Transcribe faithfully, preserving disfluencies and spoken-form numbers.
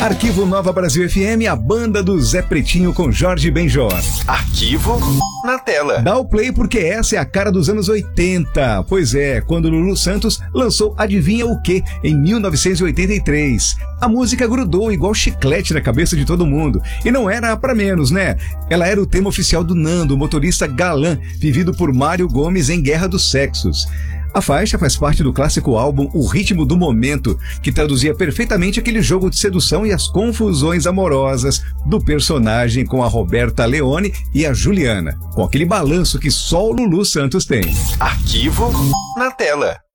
Arquivo Nova Brasil F M, a banda do Zé Pretinho com Jorge Benjor. Arquivo na tela. Dá o play porque essa é a cara dos anos oitenta. Pois é, quando Lulu Santos lançou Adivinha o Quê? Em mil novecentos e oitenta e três. A música grudou igual chiclete na cabeça de todo mundo. E não era pra menos, né? Ela era o tema oficial do Nando, motorista galã, vivido por Mário Gomes em Guerra dos Sexos. A faixa faz parte do clássico álbum O Ritmo do Momento, que traduzia perfeitamente aquele jogo de sedução e as confusões amorosas do personagem com a Roberta Leone e a Juliana, com aquele balanço que só o Lulu Santos tem. Arquivo na tela.